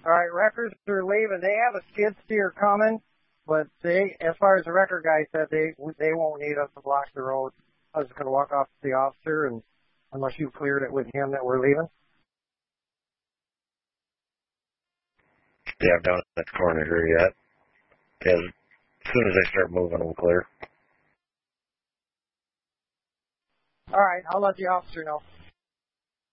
All right, wreckers are leaving. They have a skid steer coming, but as far as the wrecker guy said, they won't need us to block the road. I was just going to walk off to the officer, and unless you cleared it with him that we're leaving. Yeah, I'm down at the corner here yet. Yeah, as soon as they start moving, we'll clear. All right, I'll let the officer know.